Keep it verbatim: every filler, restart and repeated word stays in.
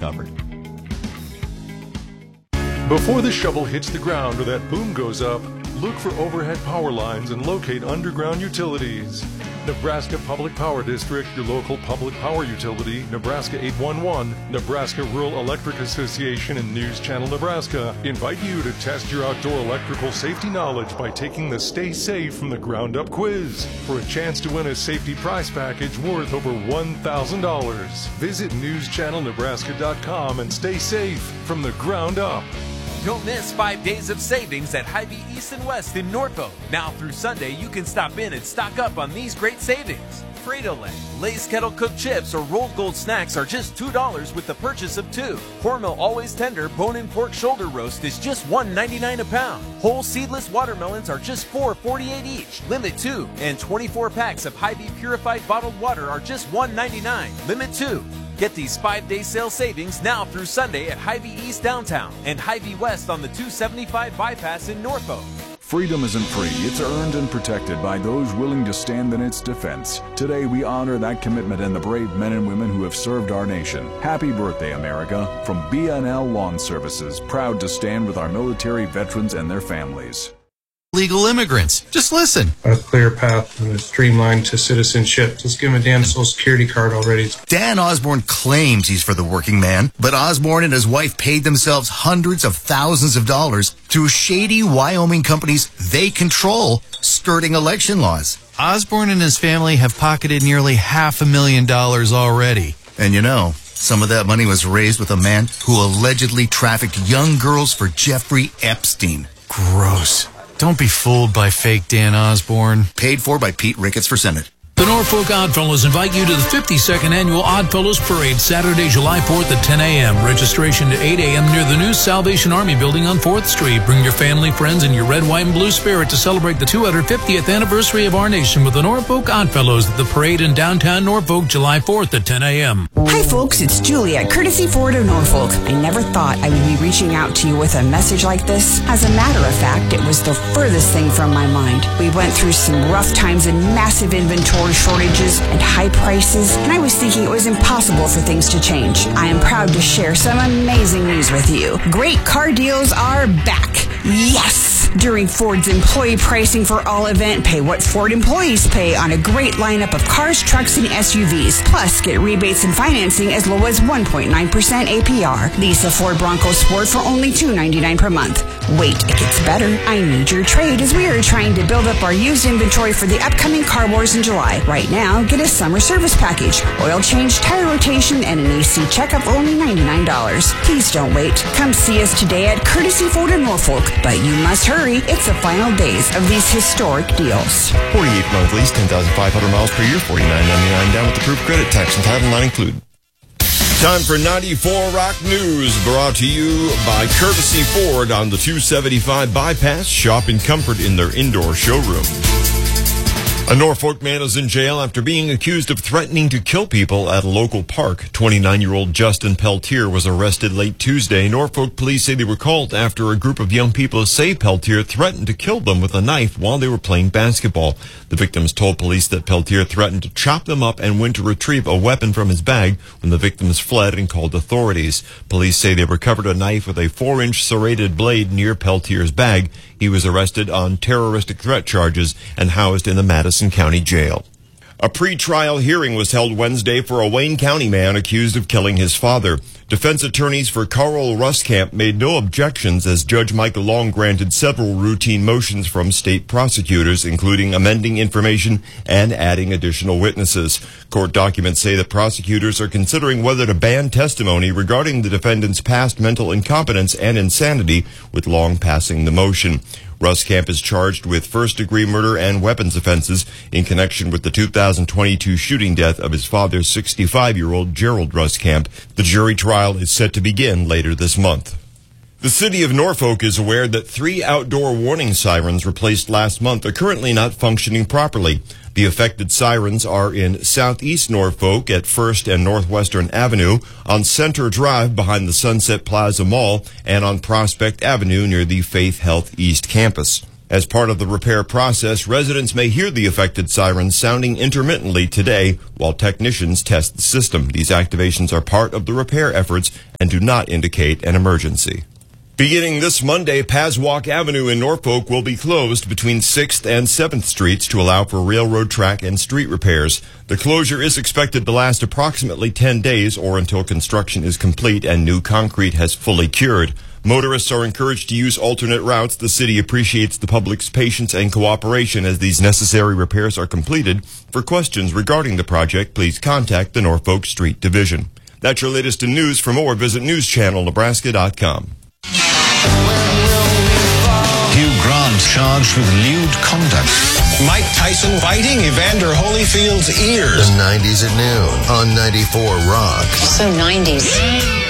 covered. Before the shovel hits the ground or that boom goes up, look for overhead power lines and locate underground utilities. Nebraska Public Power District, your local public power utility, Nebraska eight one one, Nebraska Rural Electric Association, and News Channel Nebraska invite you to test your outdoor electrical safety knowledge by taking the Stay Safe from the Ground Up quiz for a chance to win a safety prize package worth over one thousand dollars. Visit news channel nebraska dot com and stay safe from the ground up. Don't miss five days of savings at Hy-Vee East and West in Norfolk. Now through Sunday, you can stop in and stock up on these great savings. Frito-Lay, Lay's Kettle Cooked Chips, or Rolled Gold Snacks are just two dollars with the purchase of two. Hormel Always Tender Bone-In Pork Shoulder Roast is just one ninety-nine a pound. Whole seedless watermelons are just four forty-eight each. Limit two. And twenty-four packs of Hy-Vee Purified Bottled Water are just one ninety-nine. Limit two. Get these five-day sale savings now through Sunday at Hy-Vee East Downtown and Hy-Vee West on the two seventy-five bypass in Norfolk. Freedom isn't free. It's earned and protected by those willing to stand in its defense. Today, we honor that commitment and the brave men and women who have served our nation. Happy birthday, America. From B N L Lawn Services, proud to stand with our military veterans and their families. Legal immigrants. Just listen. A clear path and a streamline to citizenship. Just give him a damn social security card already. Dan Osborne claims he's for the working man, but Osborne and his wife paid themselves hundreds of thousands of dollars through shady Wyoming companies they control, skirting election laws. Osborne and his family have pocketed nearly half a million dollars already. And you know, some of that money was raised with a man who allegedly trafficked young girls for Jeffrey Epstein. Gross. Don't be fooled by fake Dan Osborne. Paid for by Pete Ricketts for Senate. The Norfolk Oddfellows invite you to the fifty-second Annual Oddfellows Parade, Saturday, July fourth at ten a.m. Registration at eight a.m. near the new Salvation Army building on fourth street. Bring your family, friends, and your red, white, and blue spirit to celebrate the two hundred fiftieth anniversary of our nation with the Norfolk Oddfellows at the parade in downtown Norfolk, July fourth at ten a.m. Hi, folks. It's Julie at Courtesy Ford of Norfolk. I never thought I would be reaching out to you with a message like this. As a matter of fact, it was the furthest thing from my mind. We went through some rough times and massive inventory shortages and high prices, and I was thinking it was impossible for things to change. I am proud to share some amazing news with you. Great car deals are back. Yes! During Ford's employee pricing for all event, pay what Ford employees pay on a great lineup of cars, trucks, and S U Vs. Plus, get rebates and financing as low as one point nine percent A P R. Lease a Ford Bronco Sport for only two ninety-nine per month. Wait, it gets better. I need your trade as we are trying to build up our used inventory for the upcoming Car Wars in July. Right now, get a summer service package, oil change, tire rotation, and an A C checkup for only ninety-nine dollars. Please don't wait. Come see us today at Courtesy Ford in Norfolk. But you must hurry. It's the final days of these historic deals. forty-eight month lease, ten thousand five hundred miles per year, forty-nine ninety-nine down with approved credit, tax and title not included. Time for ninety-four Rock News, brought to you by Courtesy Ford on the two seventy-five bypass. Shop in comfort in their indoor showroom. A Norfolk man is in jail after being accused of threatening to kill people at a local park. twenty-nine-year-old Justin Peltier was arrested late Tuesday. Norfolk police say they were called after a group of young people say Peltier threatened to kill them with a knife while they were playing basketball. The victims told police that Peltier threatened to chop them up and went to retrieve a weapon from his bag when the victims fled and called authorities. Police say they recovered a knife with a four-inch serrated blade near Peltier's bag. He was arrested on terroristic threat charges and housed in the Madison County Jail. A pre-trial hearing was held Wednesday for a Wayne County man accused of killing his father. Defense attorneys for Carl Ruskamp made no objections as Judge Michael Long granted several routine motions from state prosecutors, including amending information and adding additional witnesses. Court documents say that prosecutors are considering whether to ban testimony regarding the defendant's past mental incompetence and insanity, with Long passing the motion. Ruskamp is charged with first-degree murder and weapons offenses in connection with the two thousand twenty-two shooting death of his father, sixty-five-year-old Gerald Ruskamp. The jury trial is set to begin later this month. The city of Norfolk is aware that three outdoor warning sirens replaced last month are currently not functioning properly. The affected sirens are in southeast Norfolk at First and Northwestern Avenue, on Center Drive behind the Sunset Plaza Mall, and on Prospect Avenue near the Faith Health East campus. As part of the repair process, residents may hear the affected sirens sounding intermittently today while technicians test the system. These activations are part of the repair efforts and do not indicate an emergency. Beginning this Monday, Paswalk Avenue in Norfolk will be closed between sixth and seventh Streets to allow for railroad track and street repairs. The closure is expected to last approximately ten days or until construction is complete and new concrete has fully cured. Motorists are encouraged to use alternate routes. The city appreciates the public's patience and cooperation as these necessary repairs are completed. For questions regarding the project, please contact the Norfolk Street Division. That's your latest in news. For more, visit news channel nebraska dot com. Hugh Grant charged with lewd conduct. Mike Tyson biting Evander Holyfield's ears. The nineties at noon on ninety-four Rock. So nineties.